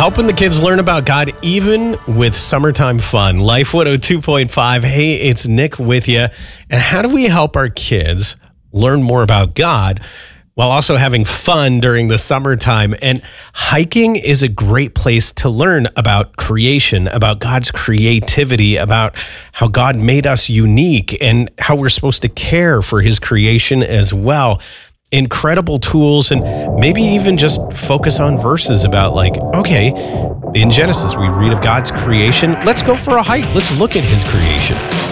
Helping the kids learn about God even with summertime fun. Life 102.5. Hey, it's Nick with you. And how do we help our kids learn more about God while also having fun during the summertime? And hiking is a great place to learn about creation, about God's creativity, about how God made us unique and how we're supposed to care for his creation as well. Incredible tools, and maybe even just focus on verses about okay, in Genesis, we read of God's creation. Let's go for a hike. Let's look at his creation.